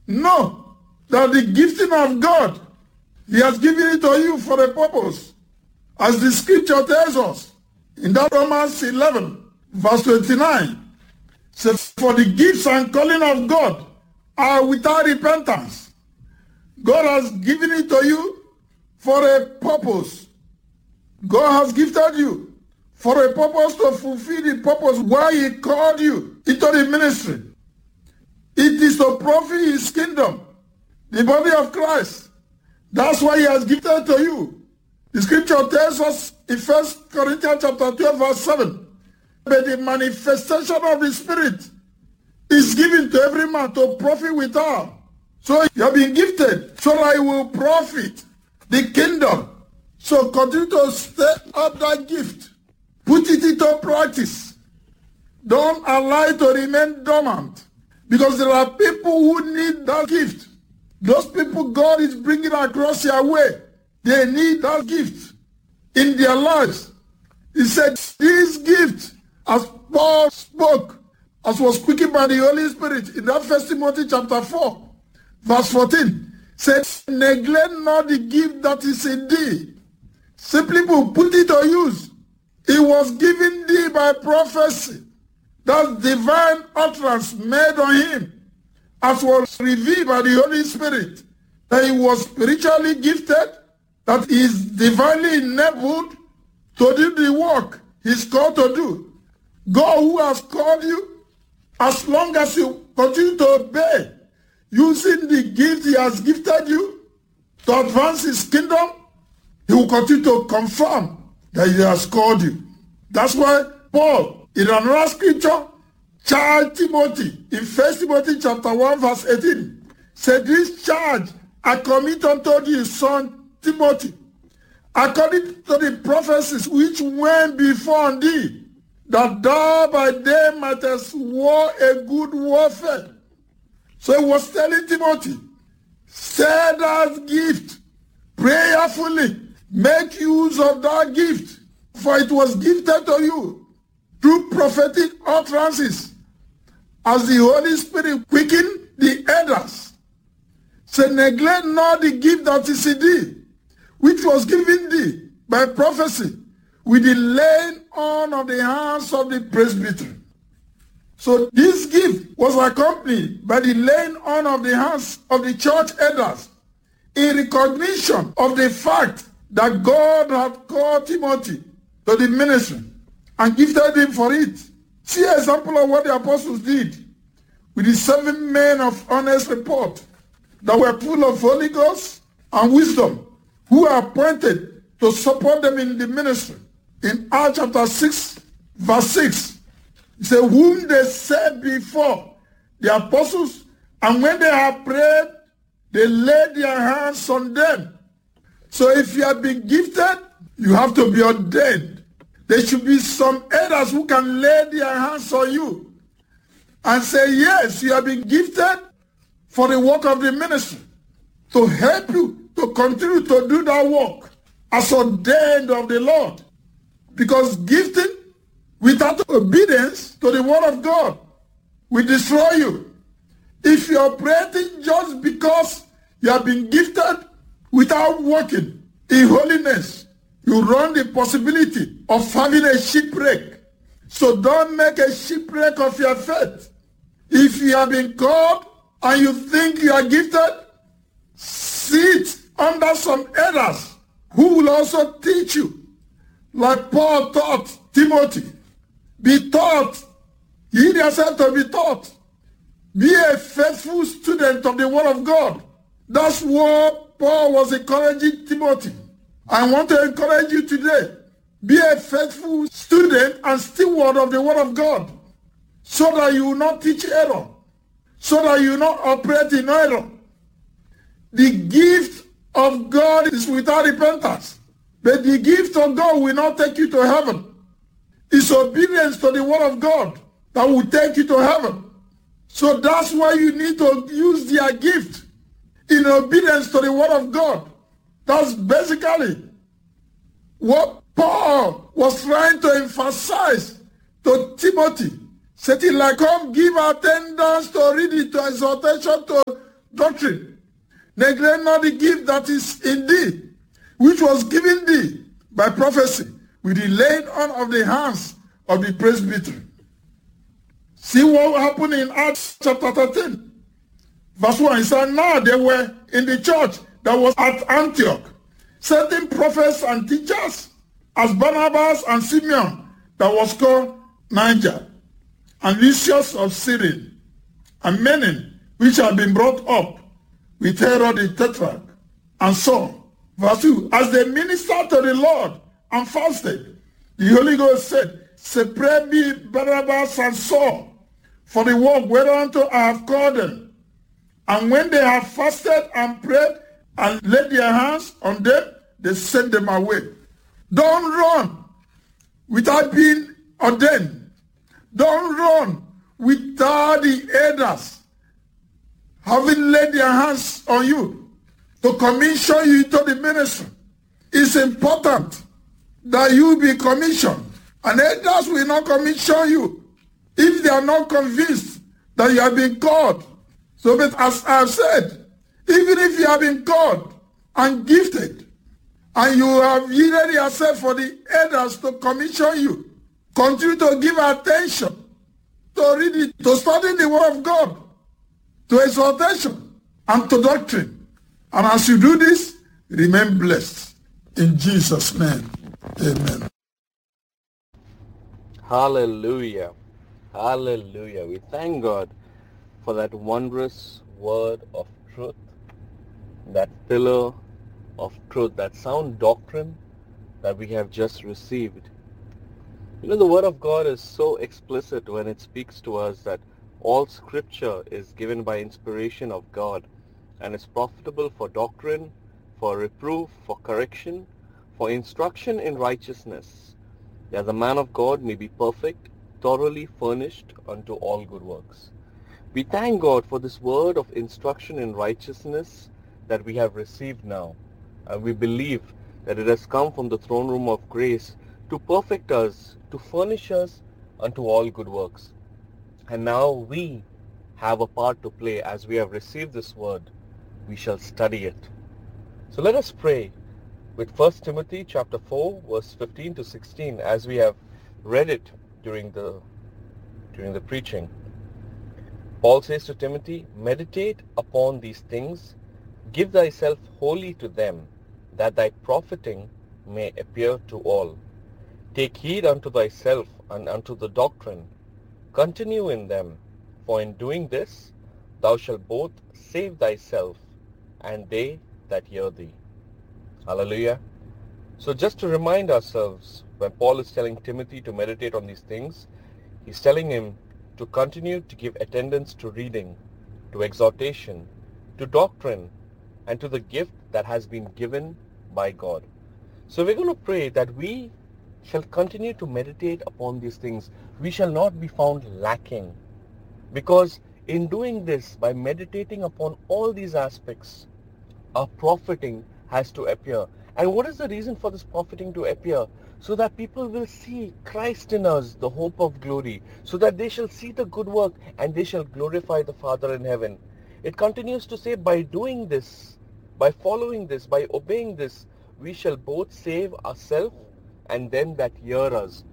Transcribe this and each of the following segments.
No, that the gifting of God, he has given it to you for a purpose. As the scripture tells us in that Romans 11, verse 29, says, for the gifts and calling of God are without repentance. God has given it to you for a purpose. God has gifted you for a purpose to fulfill the purpose why he called you into the ministry. It is to profit his kingdom, the body of Christ. That's why he has gifted to you. The scripture tells us in 1 Corinthians chapter 12, verse 7, but the manifestation of the Spirit is given to every man to profit withal. So you have been gifted so that you will profit the kingdom. So continue to stay up that gift. Put it into practice. Don't allow it to remain dormant. Because there are people who need that gift. Those people God is bringing across your way, they need that gift in their lives. He said, this gift, as Paul spoke, as was quickened by the Holy Spirit in that 1 Timothy chapter 4, verse 14, said, neglect not the gift that is in thee. Simply put it to use. It was given thee by prophecy. That divine utterance made on him, as was revealed by the Holy Spirit, that he was spiritually gifted, that he is divinely enabled to do the work he's called to do. God who has called you, as long as you continue to obey, using the gift he has gifted you to advance his kingdom, he will continue to confirm that he has called you. That's why Paul, in another scripture, charge Timothy in 1 Timothy chapter 1 verse 18, said, this charge I commit unto thee, son Timothy, according to the prophecies which went before thee, that thou by them mightest war a good warfare. So he was telling Timothy, say that gift prayerfully, make use of that gift, for it was gifted to you through prophetic utterances, as the Holy Spirit quickened the elders. Say, neglect not the gift that is in thee, which was given thee by prophecy, with the laying on of the hands of the presbytery. So this gift was accompanied by the laying on of the hands of the church elders, in recognition of the fact that God had called Timothy to the ministry and gifted him for it. See an example of what the apostles did with the 7 men of honest report that were full of Holy Ghost and wisdom, who were appointed to support them in the ministry. In Acts chapter 6, verse 6, it says, whom they set before the apostles, and when they had prayed, they laid their hands on them. So if you have been gifted, you have to be ordained. There should be some elders who can lay their hands on you and say, yes, you have been gifted for the work of the ministry, to help you to continue to do that work as ordained of the Lord. Because gifting without obedience to the word of God will destroy you. If you're operating just because you have been gifted without working in holiness, you run the possibility of having a shipwreck. So don't make a shipwreck of your faith. If you have been called and you think you are gifted, sit under some elders who will also teach you. Like Paul taught Timothy. Be taught. Yield yourself to be taught. Be a faithful student of the word of God. That's what Paul was encouraging Timothy. I want to encourage you today. Be a faithful student and steward of the word of God, so that you will not teach error, so that you will not operate in error. The gift of God is without repentance, but the gift of God will not take you to heaven. It's obedience to the word of God that will take you to heaven. So that's why you need to use their gift in obedience to the word of God. That's basically what Paul was trying to emphasize to Timothy. Saying, like, come give attendance to read it, to exhortation, to doctrine. Neglect not the gift that is in thee, which was given thee by prophecy, with the laying on of the hands of the presbytery. See what happened in Acts chapter 13. Verse 1, he said, now they were in the church that was at Antioch, certain prophets and teachers, as Barnabas and Simeon, that was called Niger, and Lucius of Cyrene, and Menen, which had been brought up with Herod the Tetrarch, and Saul. Verse 2, as they ministered to the Lord and fasted, the Holy Ghost said, separate me Barnabas and Saul for the work whereunto I have called them. And when they have fasted and prayed and laid their hands on them, they sent them away. Don't run without being ordained. Don't run without the elders having laid their hands on you to commission you to the ministry. It's important that you be commissioned. And elders will not commission you if they are not convinced that you have been called. So, but as I have said, even if you have been called and gifted, and you have yielded yourself for the elders to commission you, continue to give attention to reading, to studying the Word of God, to exhortation, and to doctrine. And as you do this, remain blessed. In Jesus' name, amen. Hallelujah. Hallelujah. We thank God for that wondrous word of truth, that pillar of truth, that sound doctrine that we have just received. You know, the Word of God is so explicit when it speaks to us that all Scripture is given by inspiration of God and is profitable for doctrine, for reproof, for correction, for instruction in righteousness, that the man of God may be perfect, thoroughly furnished unto all good works. We thank God for this word of instruction in righteousness that we have received now. And we believe that it has come from the throne room of grace to perfect us, to furnish us unto all good works. And now we have a part to play. As we have received this word, we shall study it. So let us pray with 1 Timothy chapter 4 verse 15 to 16 as we have read it during the preaching. Paul says to Timothy, meditate upon these things, give thyself wholly to them, that thy profiting may appear to all. Take heed unto thyself and unto the doctrine. Continue in them, for in doing this thou shalt both save thyself and they that hear thee. Hallelujah. So just to remind ourselves, when Paul is telling Timothy to meditate on these things, he's telling him to continue to give attendance to reading, to exhortation, to doctrine, and to the gift that has been given by God. So we're going to pray that we shall continue to meditate upon these things. We shall not be found lacking, because in doing this, by meditating upon all these aspects, our profiting has to appear. And what is the reason for this profiting to appear? So that people will see Christ in us, the hope of glory, so that they shall see the good work and they shall glorify the Father in heaven. It continues to say, by doing this, by following this, by obeying this, we shall both save ourselves and them that hear us.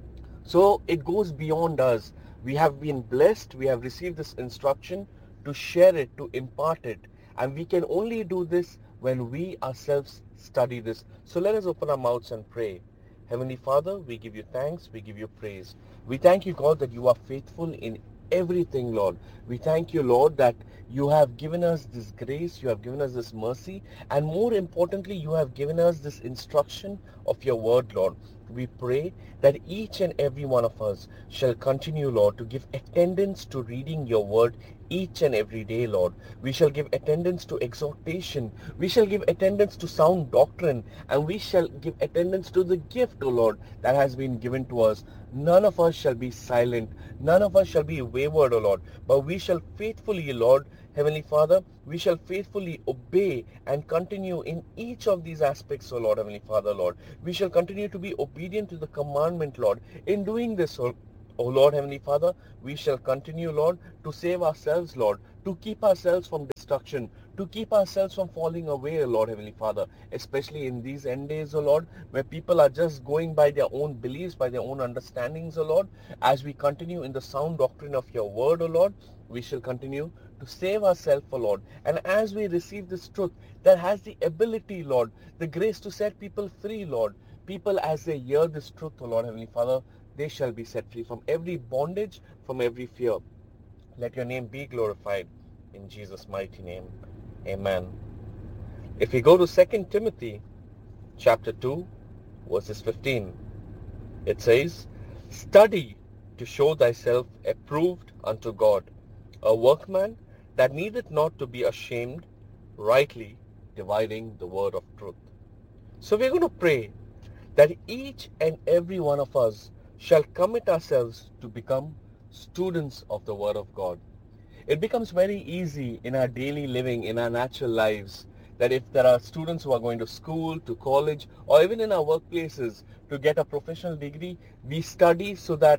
So it goes beyond us. We have been blessed, we have received this instruction to share it, to impart it. And we can only do this when we ourselves study this. So let us open our mouths and pray. Heavenly Father, we give you thanks, we give you praise. We thank you, God, that you are faithful in everything, Lord. We thank you, Lord, that you have given us this grace, you have given us this mercy, and more importantly, you have given us this instruction of your word, Lord. We pray that each and every one of us shall continue, Lord, to give attendance to reading your word each and every day, Lord. We shall give attendance to exhortation. We shall give attendance to sound doctrine. And we shall give attendance to the gift, O Lord, that has been given to us. None of us shall be silent. None of us shall be wayward, O Lord. But we shall faithfully, Lord, Heavenly Father, we shall faithfully obey and continue in each of these aspects, O Lord, Heavenly Father, Lord. We shall continue to be obedient to the commandment, Lord. In doing this, O Oh Lord, Heavenly Father, we shall continue, Lord, to save ourselves, Lord, to keep ourselves from destruction, to keep ourselves from falling away, Lord, Heavenly Father, especially in these end days, O Lord, where people are just going by their own beliefs, by their own understandings, O Lord. As we continue in the sound doctrine of your word, O Lord, we shall continue to save ourselves, O Lord. And as we receive this truth that has the ability, Lord, the grace to set people free, Lord, people as they hear this truth, O Lord, Heavenly Father, they shall be set free from every bondage, from every fear. Let your name be glorified in Jesus' mighty name. Amen. If we go to 2 Timothy chapter 2, verses 15, it says, "Study to show thyself approved unto God, a workman that needeth not to be ashamed, rightly dividing the word of truth." So we're going to pray that each and every one of us shall commit ourselves to become students of the Word of God. It becomes very easy in our daily living, in our natural lives, that if there are students who are going to school, to college, or even in our workplaces to get a professional degree, we study so that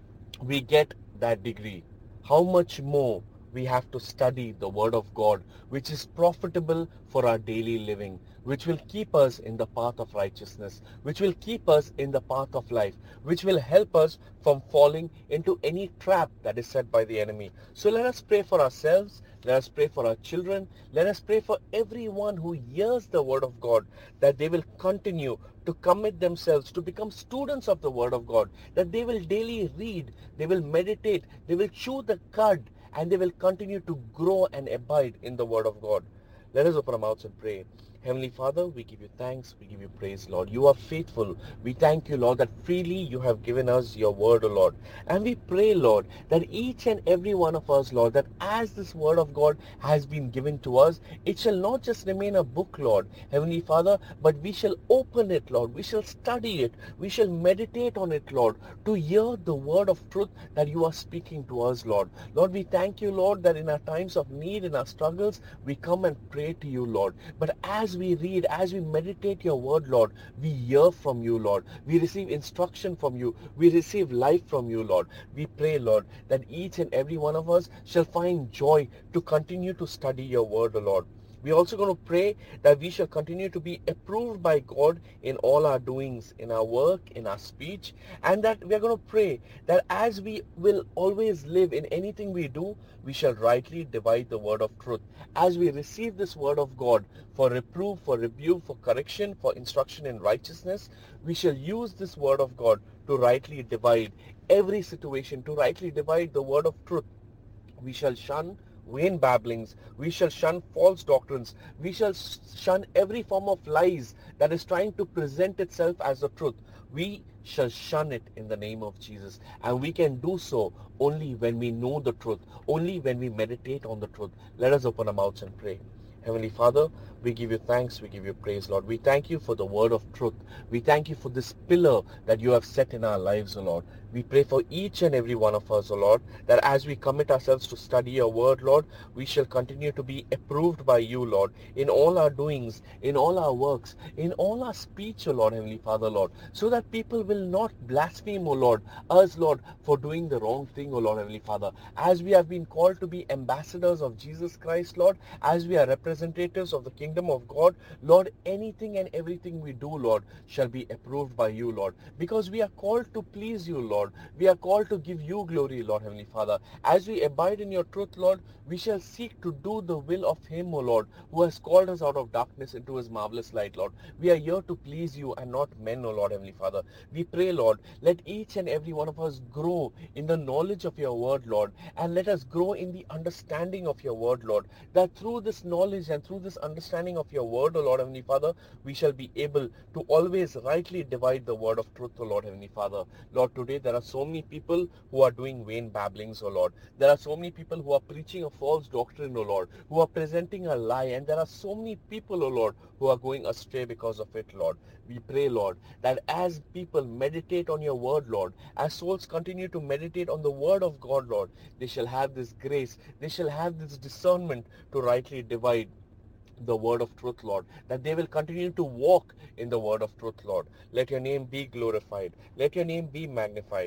we get that degree. How much more we have to study the Word of God, which is profitable for our daily living, which will keep us in the path of righteousness, which will keep us in the path of life, which will help us from falling into any trap that is set by the enemy. So let us pray for ourselves. Let us pray for our children. Let us pray for everyone who hears the Word of God, that they will continue to commit themselves to become students of the Word of God, that they will daily read, they will meditate, they will chew the cud, and they will continue to grow and abide in the Word of God. Let us open our mouths and pray. Heavenly Father, we give you thanks, we give you praise, Lord. You are faithful. We thank you, Lord, that freely you have given us your word, O Lord. And we pray, Lord, that each and every one of us, Lord, that as this word of God has been given to us, it shall not just remain a book, Lord, Heavenly Father, but we shall open it, Lord. We shall study it. We shall meditate on it, Lord, to hear the word of truth that you are speaking to us, Lord. Lord, we thank you, Lord, that in our times of need, in our struggles, we come and pray to you, Lord. But as we read, as we meditate your word, Lord, we hear from you, Lord. We receive instruction from you. We receive life from you, Lord. We pray, Lord, that each and every one of us shall find joy to continue to study your word, O Lord. We're also going to pray that we shall continue to be approved by God in all our doings, in our work, in our speech, and that we are going to pray that as we will always live in anything we do, we shall rightly divide the word of truth. As we receive this word of God for reproof, for rebuke, for correction, for instruction in righteousness, we shall use this word of God to rightly divide every situation, to rightly divide the word of truth. We shall shun vain babblings. We shall shun false doctrines. We shall shun every form of lies that is trying to present itself as the truth. We shall shun it in the name of Jesus. And we can do so only when we know the truth, only when we meditate on the truth. Let us open our mouths and pray. Heavenly Father, we give you thanks, we give you praise, Lord. We thank you for the word of truth. We thank you for this pillar that you have set in our lives, O Lord. We pray for each and every one of us, O Lord, that as we commit ourselves to study your word, Lord, we shall continue to be approved by you, Lord, in all our doings, in all our works, in all our speech, O Lord, Heavenly Father, Lord, so that people will not blaspheme, O Lord, us, Lord, for doing the wrong thing, O Lord, Heavenly Father. As we have been called to be ambassadors of Jesus Christ, Lord, as we are representatives of the kingdom of God, Lord, anything and everything we do, Lord, shall be approved by you, Lord, because we are called to please you, Lord. We are called to give you glory, Lord, Heavenly Father. As we abide in your truth, Lord, we shall seek to do the will of him, O Lord, who has called us out of darkness into his marvelous light, Lord. We are here to please you and not men, O Lord, Heavenly Father. We pray, Lord, let each and every one of us grow in the knowledge of your word, Lord, and let us grow in the understanding of your word, Lord, that through this knowledge and through this understanding of your word, O Lord, Heavenly Father, we shall be able to always rightly divide the word of truth, O Lord, Heavenly Father. Lord, today there are so many people who are doing vain babblings, O Lord. There are so many people who are preaching a false doctrine, O Lord, who are presenting a lie, and there are so many people, O Lord, who are going astray because of it, Lord. We pray, Lord, that as people meditate on your word, Lord, as souls continue to meditate on the word of God, Lord, they shall have this grace, they shall have this discernment to rightly divide the word of truth, Lord, that they will continue to walk in the word of truth, Lord. Let your name be glorified. Let your name be magnified.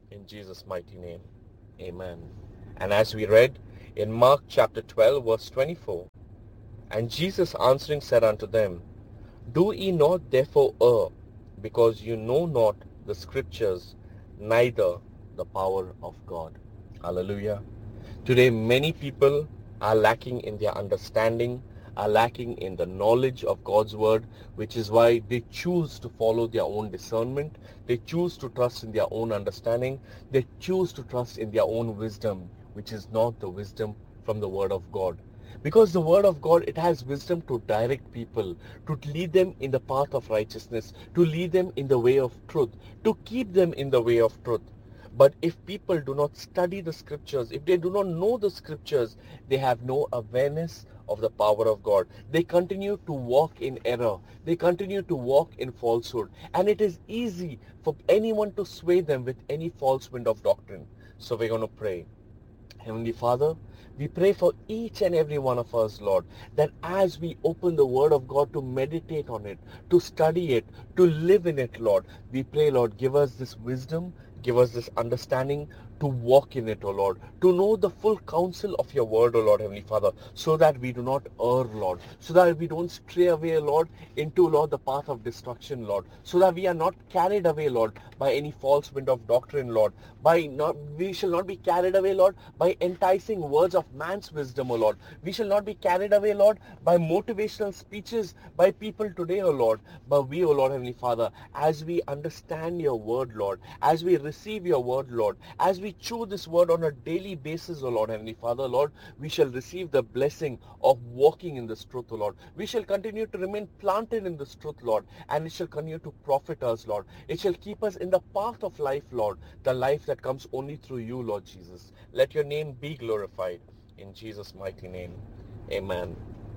In Jesus' mighty name. Amen. And as we read in Mark chapter 12, verse 24, and Jesus answering said unto them, do ye not therefore err, because you know not the scriptures, neither the power of God. Hallelujah. Today many people are lacking in their understanding, are lacking in the knowledge of God's word, which is why they choose to follow their own discernment. They choose to trust in their own understanding. They choose to trust in their own wisdom, which is not the wisdom from the word of God. Because the word of God, it has wisdom to direct people, to lead them in the path of righteousness, to lead them in the way of truth, to keep them in the way of truth. But if people do not study the scriptures, if they do not know the scriptures, they have no awareness of the power of God. They continue to walk in error. They continue to walk in falsehood. And it is easy for anyone to sway them with any false wind of doctrine. So we're going to pray. Heavenly Father, we pray for each and every one of us, Lord, that as we open the Word of God to meditate on it, to study it, to live in it, Lord, we pray, Lord, give us this wisdom, give us this understanding to walk in it, O Lord, to know the full counsel of your Word, O Lord, Heavenly Father, so that we do not err, Lord, so that we don't stray away, Lord, into, Lord, the path of destruction, Lord, so that we are not carried away, Lord, by any false wind of doctrine, Lord, we shall not be carried away, Lord, by enticing words of man's wisdom, O Lord. We shall not be carried away, Lord, by motivational speeches by people today, O Lord. But we, O Lord, Heavenly Father, as we understand your word, Lord, as we receive your word, Lord, as we chew this word on a daily basis, O Lord, Heavenly Father, Lord, we shall receive the blessing of walking in this truth, O Lord. We shall continue to remain planted in this truth, Lord, and it shall continue to profit us, Lord. It shall keep us in the path of life, Lord, the life that comes only through you, Lord Jesus. Let your name be glorified. In Jesus' mighty name, amen.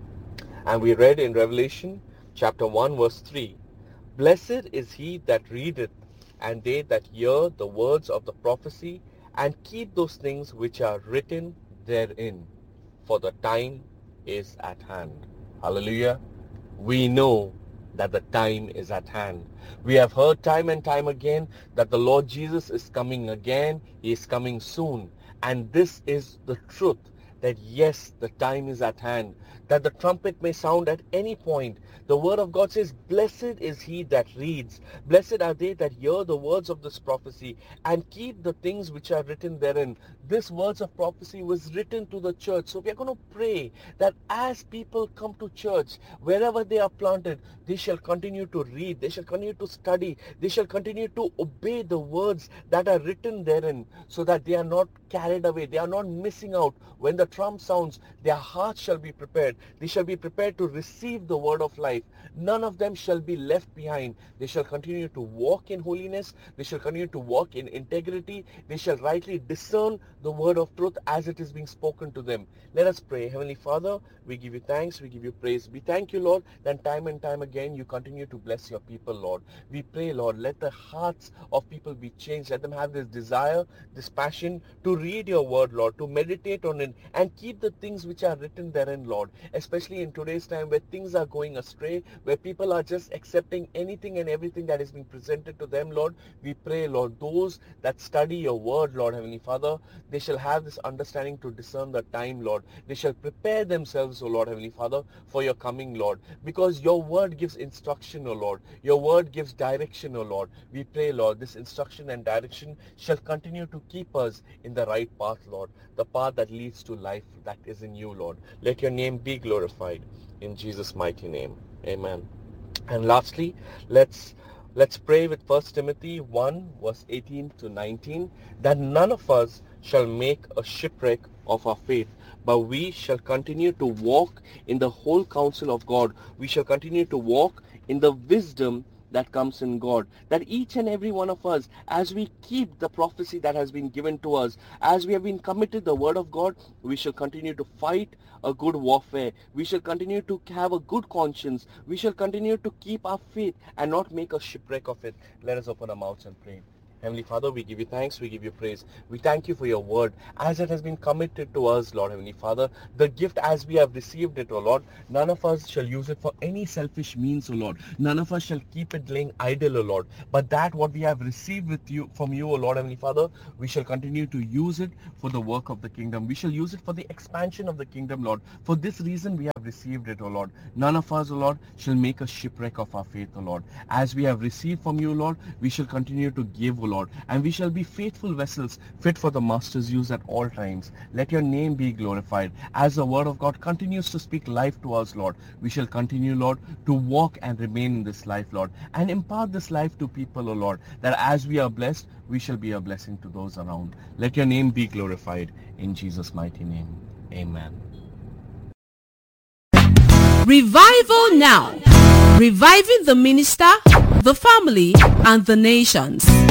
And we read in Revelation chapter 1 verse 3, blessed is he that readeth, and they that hear the words of the prophecy, and keep those things which are written therein, for the time is at hand. Hallelujah. We know that the time is at hand. We have heard time and time again that the Lord Jesus is coming again. He is coming soon. And this is the truth, that yes, the time is at hand, that the trumpet may sound at any point. The word of God says, blessed is he that reads. Blessed are they that hear the words of this prophecy and keep the things which are written therein. This words of prophecy was written to the church. So we are going to pray that as people come to church, wherever they are planted, they shall continue to read, they shall continue to study, they shall continue to obey the words that are written therein, so that they are not carried away, they are not missing out. When the trump sounds, their hearts shall be prepared. They shall be prepared to receive the word of life. None of them shall be left behind. They shall continue to walk in holiness. They shall continue to walk in integrity. They shall rightly discern the word of truth as it is being spoken to them. Let us pray. Heavenly Father, we give you thanks, we give you praise. We thank you, Lord, that time and time again you continue to bless your people, Lord. We pray, Lord, let the hearts of people be changed. Let them have this desire, this passion to read your word, Lord, to meditate on it and keep the things which are written therein, Lord. Especially in today's time where things are going astray, where people are just accepting anything and everything that is being presented to them, Lord. We pray, Lord, those that study your word, Lord, Heavenly Father, they shall have this understanding to discern the time, Lord. They shall prepare themselves, O Lord, Heavenly Father, for your coming, Lord. Because your word gives instruction, O Lord. Your word gives direction, O Lord. We pray, Lord, this instruction and direction shall continue to keep us in the right path, Lord. The path that leads to life that is in you, Lord. Let your name be glorified. In Jesus' mighty name. Amen. And lastly, let's pray with 1 Timothy 1 verse 18 to 19, that none of us shall make a shipwreck of our faith, but we shall continue to walk in the whole counsel of God. We shall continue to walk in the wisdom that comes in God. That each and every one of us, as we keep the prophecy that has been given to us, as we have been committed the word of God, we shall continue to fight a good warfare. We shall continue to have a good conscience. We shall continue to keep our faith and not make a shipwreck of it. Let us open our mouths and pray. Heavenly Father, we give you thanks, we give you praise. We thank you for your word as it has been committed to us, Lord Heavenly Father. The gift as we have received it, O Lord, none of us shall use it for any selfish means, O Lord. None of us shall keep it laying idle, O Lord. But that what we have received from you, O Lord Heavenly Father, we shall continue to use it for the work of the kingdom. We shall use it for the expansion of the kingdom, Lord. For this reason we have received it, O Lord. None of us, O Lord, shall make a shipwreck of our faith, O Lord. As we have received from you, Lord, we shall continue to give, O Lord, and we shall be faithful vessels fit for the Master's use at all times. Let your name be glorified. As the word of God continues to speak life to us, Lord, we shall continue, Lord, to walk and remain in this life, Lord, and impart this life to people, O Lord, that as we are blessed, we shall be a blessing to those around. Let your name be glorified. In Jesus' mighty name, amen. Revival now. Reviving the minister, the family, and the nations.